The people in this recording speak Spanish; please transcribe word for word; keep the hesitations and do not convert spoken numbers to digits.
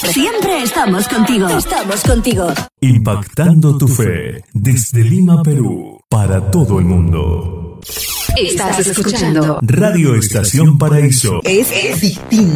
Siempre estamos contigo. Estamos contigo. Impactando tu fe desde Lima, Perú, para todo el mundo. Estás escuchando Radio Estación Paraíso. Es, es distinto.